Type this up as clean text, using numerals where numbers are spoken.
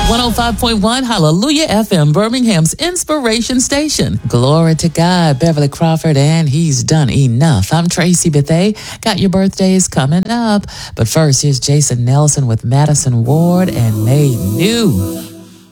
105.1 Hallelujah FM, Birmingham's inspiration station. Glory to God, Beverly Crawford, and he's done enough. I'm Tracy Bethay. Got your birthdays coming up. But first, here's Jason Nelson with Madison Ward and Made New.